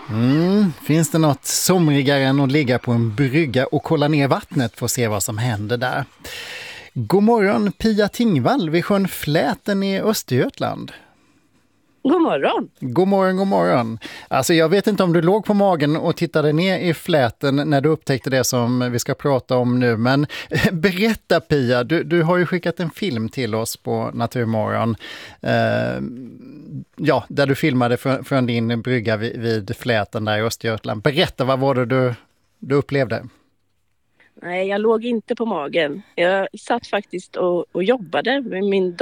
Finns det något somrigare än att ligga på en brygga och kolla ner vattnet för att se vad som händer där? God morgon Pia Tingvall vid sjön Fläten i Östergötland. God morgon. God morgon, god morgon. Alltså jag vet inte om du låg på magen och tittade ner i Fläten när du upptäckte det som vi ska prata om nu. Men berätta Pia, du har ju skickat en film till oss på Naturmorgon. Där du filmade från din brygga vid Fläten där i Östergötland. Berätta, vad var det du upplevde? Nej, jag låg inte på magen. Jag satt faktiskt och jobbade med min